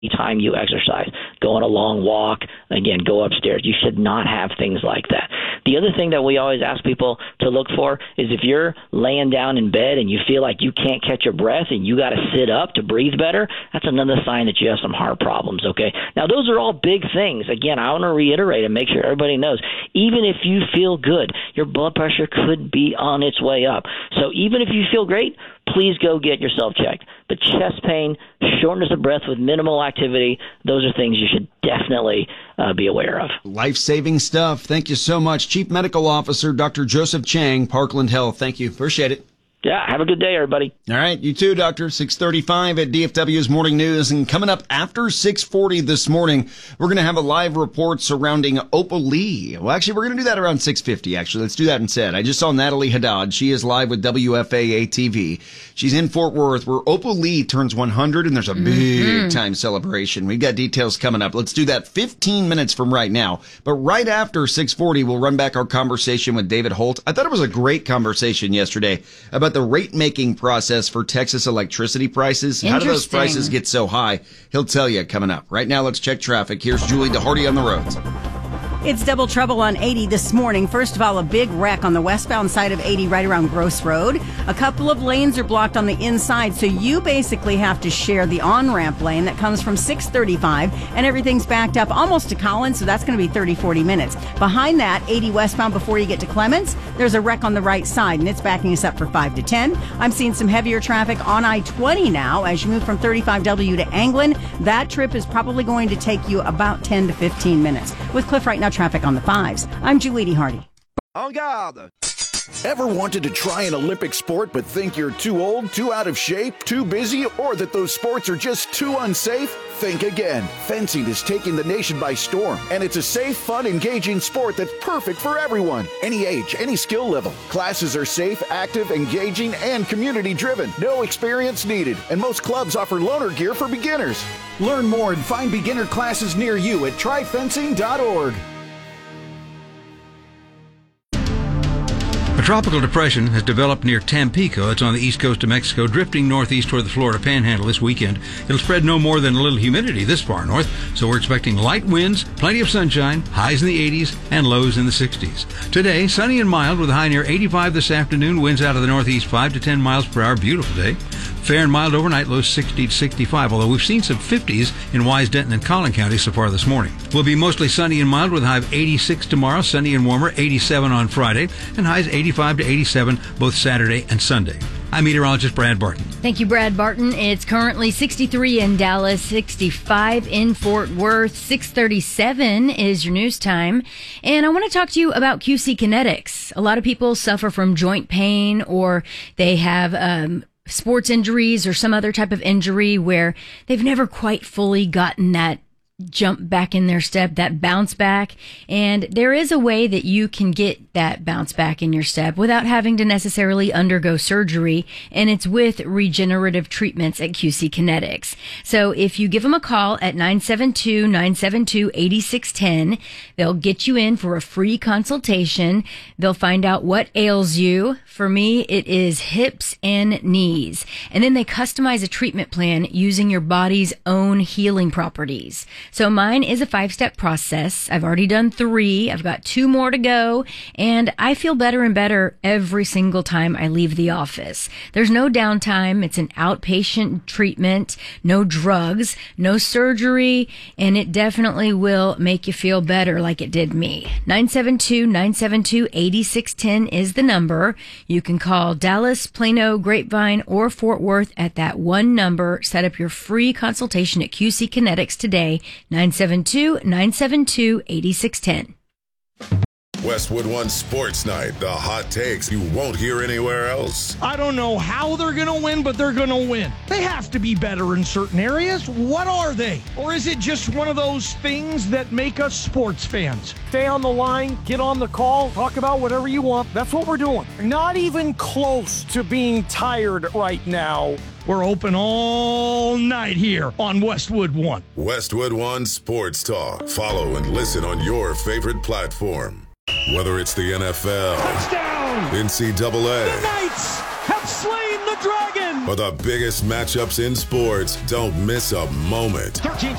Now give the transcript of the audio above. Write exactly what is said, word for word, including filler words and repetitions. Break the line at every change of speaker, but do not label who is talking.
time you exercise, go on a long walk, again, go upstairs. You should not have things like that. The other thing that we always ask people to look for is if you're laying down in bed and you feel like you can't catch your breath and you got to sit up to breathe better, that's another sign that you have some heart problems, okay? Now, those are all big things. Again, I want to reiterate and make sure everybody knows, even if you feel good, your blood pressure could be on its way up. So even if you feel great, please go get yourself checked. But chest pain, shortness of breath with minimal activity, those are things you should definitely uh, be aware of.
Life-saving stuff. Thank you so much. Chief Medical Officer Doctor Joseph Chang, Parkland Health. Thank you. Appreciate it.
Yeah, have a good day, everybody.
All right, you too, Doctor. six thirty-five at D F W's Morning News. And coming up after six forty this morning, we're going to have a live report surrounding Opal Lee. Well, actually, we're going to do that around six fifty, actually. Let's do that instead. I just saw Natalie Haddad. She is live with W F A A T V. She's in Fort Worth, where Opal Lee turns one hundred, and there's a big time celebration. We've got details coming up. Let's do that fifteen minutes from right now. But right after six forty, we'll run back our conversation with David Holt. I thought it was a great conversation yesterday about the rate-making process for Texas electricity prices. How do those prices get so high? He'll tell you coming up. Right now, let's check traffic. Here's Julie DeHardy on the roads.
It's double trouble on eighty this morning. First of all, a big wreck on the westbound side of eighty right around Gross Road. A couple of lanes are blocked on the inside, so you basically have to share the on-ramp lane that comes from six thirty-five, and everything's backed up almost to Collins, so that's going to be thirty, forty minutes. Behind that, eighty westbound before you get to Clements, there's a wreck on the right side, and it's backing us up for five to ten. I'm seeing some heavier traffic on I twenty now as you move from thirty-five W to Anglin. That trip is probably going to take you about ten to fifteen minutes. With Cliff Right Now traffic on the fives, I'm Julie DeHardy.
En garde! Ever wanted to try an Olympic sport but think you're too old, too out of shape, too busy, or that those sports are just too unsafe? Think again. Fencing is taking the nation by storm, and it's a safe, fun, engaging sport that's perfect for everyone. Any age, any skill level. Classes are safe, active, engaging, and community-driven. No experience needed, and most clubs offer loaner gear for beginners. Learn more and find beginner classes near you at try fencing dot org.
A tropical depression has developed near Tampico. It's on the east coast of Mexico, drifting northeast toward the Florida Panhandle this weekend. It'll spread no more than a little humidity this far north, so we're expecting light winds, plenty of sunshine, highs in the eighties, and lows in the sixties. Today, sunny and mild with a high near eighty-five this afternoon, winds out of the northeast five to ten miles per hour. Beautiful day. Fair and mild overnight, lows sixty to sixty-five, although we've seen some fifties in Wise, Denton, and Collin counties so far this morning. We'll be mostly sunny and mild with a high of eighty-six tomorrow, sunny and warmer, eighty-seven on Friday, and highs eighty-five to eighty-seven both Saturday and Sunday. I'm meteorologist Brad Barton.
Thank you, Brad Barton. It's currently sixty-three in Dallas, sixty-five in Fort Worth, six thirty-seven is your news time. And I want to talk to you about Q C Kinetics. A lot of people suffer from joint pain, or they have um, sports injuries or some other type of injury where they've never quite fully gotten that jump back in their step, that bounce back. And there is a way that you can get that bounce back in your step without having to necessarily undergo surgery. And it's with regenerative treatments at Q C Kinetics. So if you give them a call at nine seven two, nine seven two, eight six one zero, they'll get you in for a free consultation. They'll find out what ails you. For me, it is hips and knees. And then they customize a treatment plan using your body's own healing properties. So mine is a five-step process. I've already done three. I've got two more to go. And I feel better and better every single time I leave the office. There's no downtime. It's an outpatient treatment, no drugs, no surgery, and it definitely will make you feel better like it did me. nine seven two, nine seven two, eight six one zero is the number. You can call Dallas, Plano, Grapevine, or Fort Worth at that one number. Set up your free consultation at Q C Kinetics today. nine seven two, nine seven two, eight six one zero.
Westwood One Sports Night, the hot takes you won't hear anywhere else.
I don't know how they're going to win, but they're going to win. They have to be better in certain areas. What are they? Or is it just one of those things that make us sports fans? Stay on the line, get on the call, talk about whatever you want. That's what we're doing. Not even close to being tired right now. We're open all night here on Westwood One.
Westwood One Sports Talk. Follow and listen on your favorite platform. Whether it's the N F L,
touchdown,
N C double A,
the Knights have slain the dragon,
For the biggest matchups in sports, don't miss a moment.
thirteen